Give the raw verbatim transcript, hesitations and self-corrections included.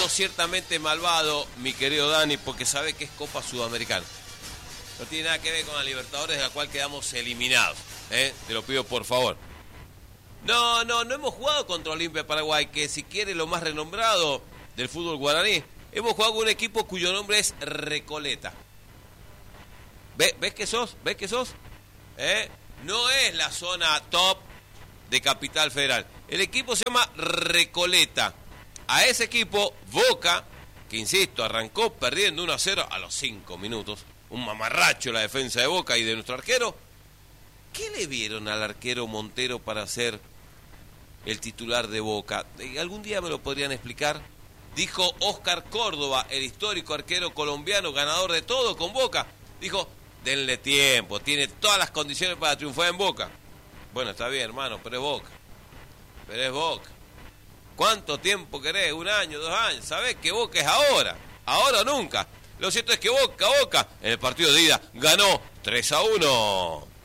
sos ciertamente malvado, mi querido Dani, porque sabés que es Copa Sudamericana. No tiene nada que ver con la Libertadores, de la cual quedamos eliminados. ¿eh? Te lo pido por favor. No, no, no hemos jugado contra Olimpia Paraguay, que si quiere lo más renombrado del fútbol guaraní. Hemos jugado con un equipo cuyo nombre es Recoleta. ¿Ves, ¿ves que sos? ¿Ves que sos? ¿Eh? No es la zona top de Capital Federal. El equipo se llama Recoleta. A ese equipo, Boca, que insisto, arrancó perdiendo uno a cero a los cinco minutos. Un mamarracho la defensa de Boca y de nuestro arquero. ¿Qué le vieron al arquero Montero para ser el titular de Boca? ¿Algún día me lo podrían explicar? Dijo Oscar Córdoba, el histórico arquero colombiano, ganador de todo con Boca. Dijo, denle tiempo, tiene todas las condiciones para triunfar en Boca. Bueno, está bien, hermano, pero es Boca. Pero es Boca. ¿Cuánto tiempo querés? ¿Un año, dos años? ¿Sabés que Boca es ahora? Ahora o nunca. Lo cierto es que Boca, Boca, en el partido de ida, ganó tres a uno.